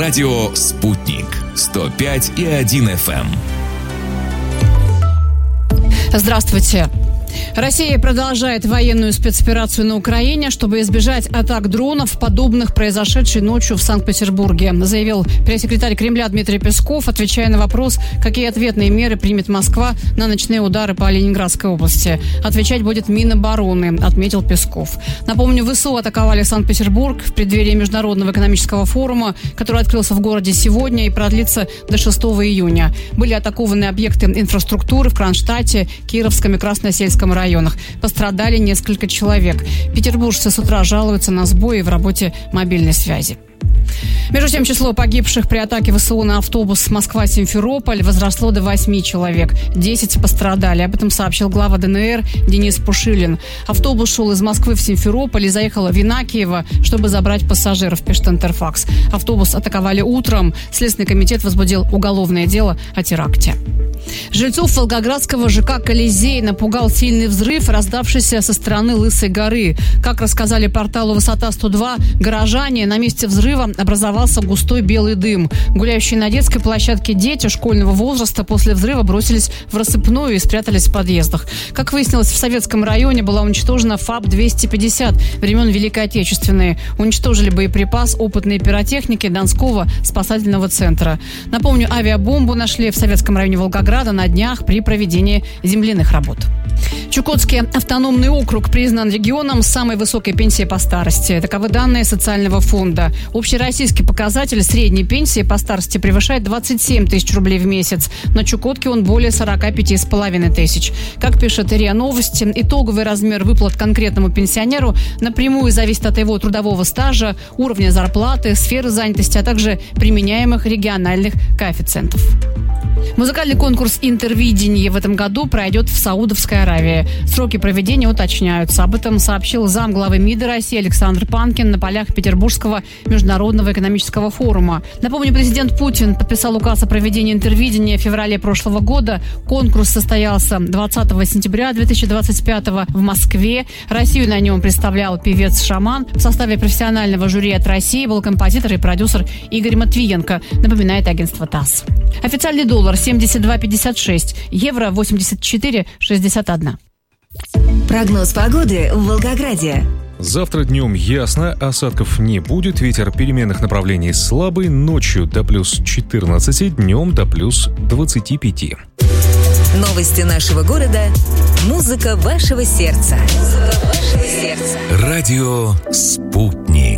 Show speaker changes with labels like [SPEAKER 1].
[SPEAKER 1] Радио «Спутник» 105,1 FM.
[SPEAKER 2] Здравствуйте. Россия продолжает военную спецоперацию на Украине, чтобы избежать атак дронов, подобных произошедшей ночью в Санкт-Петербурге, заявил пресс-секретарь Кремля Дмитрий Песков, отвечая на вопрос, какие ответные меры примет Москва на ночные удары по Ленинградской области. Отвечать будет Минобороны, отметил Песков. Напомню, ВСУ атаковали Санкт-Петербург в преддверии Международного экономического форума, который открылся в городе сегодня и продлится до 6 июня. Были атакованы объекты инфраструктуры в Кронштадте, Кировском и Красносельском районах. Пострадали несколько человек. Петербуржцы с утра жалуются на сбои в работе мобильной связи. Между тем, число погибших при атаке ВСУ на автобус Москва-Симферополь возросло до 8 человек. 10 пострадали. Об этом сообщил глава ДНР Денис Пушилин. Автобус шел из Москвы в Симферополь и заехал в Инакиево, чтобы забрать пассажиров, пишет Интерфакс. Автобус атаковали утром. Следственный комитет возбудил уголовное дело о теракте. Жильцов волгоградского ЖК «Колизей» напугал сильный взрыв, раздавшийся со стороны Лысой горы. Как рассказали порталу «Высота-102», горожане, на месте взрыва образовался густой белый дым. Гуляющие на детской площадке дети школьного возраста после взрыва бросились в рассыпную и спрятались в подъездах. Как выяснилось, в Советском районе была уничтожена ФАП-250 времен Великой Отечественной. Уничтожили боеприпас опытные пиротехники Донского спасательного центра. Напомню, авиабомбу нашли в Советском районе Волгограда на днях при проведении земляных работ. Чукотский автономный округ признан регионом с самой высокой пенсией по старости. Таковы данные социального фонда. Общероссийский показатель средней пенсии по старости превышает 27 тысяч рублей в месяц. На Чукотке он более 45,5 тысяч. Как пишет РИА Новости, итоговый размер выплат конкретному пенсионеру напрямую зависит от его трудового стажа, уровня зарплаты, сферы занятости, а также применяемых региональных коэффициентов. Музыкальный конкурс «Интервидение» в этом году пройдет в Саудовской Аравии. Сроки проведения уточняются. Об этом сообщил замглавы МИДа России Александр Панкин на полях Петербургского международного экономического форума. Напомню, президент Путин подписал указ о проведении «Интервидения» в феврале прошлого года. Конкурс состоялся 20 сентября 2025 в Москве. Россию на нем представлял певец-шаман. В составе профессионального жюри от России был композитор и продюсер Игорь Матвиенко, напоминает агентство ТАСС. Официальный доллар 72,56, евро 84,61.
[SPEAKER 3] Прогноз погоды в Волгограде.
[SPEAKER 4] Завтра днем ясно, осадков не будет, ветер переменных направлений слабый, ночью до плюс 14, днем до плюс 25.
[SPEAKER 3] Новости нашего города, музыка вашего сердца.
[SPEAKER 1] Радио «Спутник».